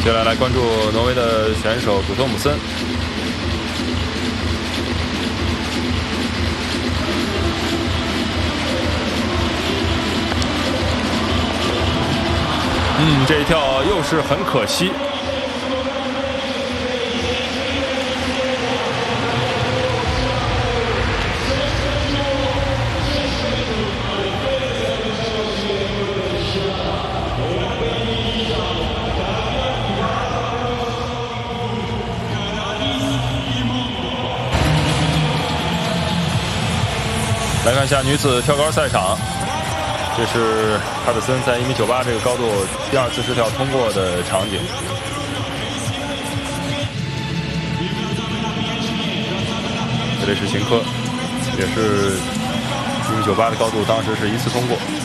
接下来关注挪威的选手古托姆森。这一跳又是很可惜。来看一下女子跳高赛场，这是帕特森在1.98米这个高度第2次试跳通过的场景。这里是秦科，也是1.98米的高度，当时是1次通过。